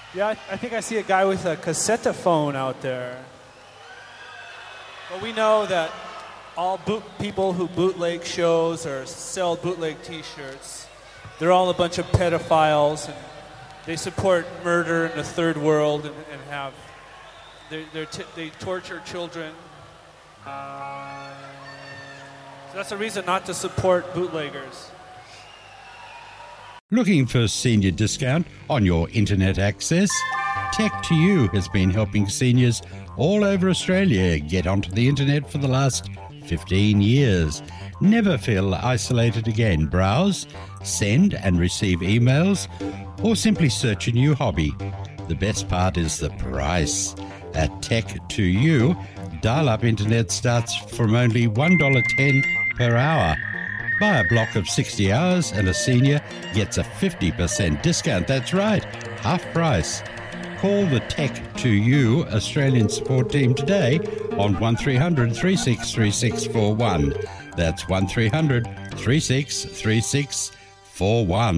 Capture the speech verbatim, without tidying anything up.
Yeah, I, I think I see a guy with a cassette phone out there. But we know that all boot people who bootleg shows or sell bootleg T-shirts, they're all a bunch of pedophiles, and they support murder in the third world and, and have they t- they torture children. So that's a reason not to support bootleggers. Looking for a senior discount on your internet access? Tech to You has been helping seniors all over Australia get onto the internet for the last fifteen years. Never feel isolated again. Browse, send and receive emails, or simply search a new hobby. The best part is the price. At Tech to You, dial-up internet starts from only one dollar ten per hour. Buy a block of sixty hours and a senior gets a fifty percent discount. That's right, half price. Call the Tech to You Australian support team today on one three hundred, three six three six four one. That's one three hundred, three six three six four one.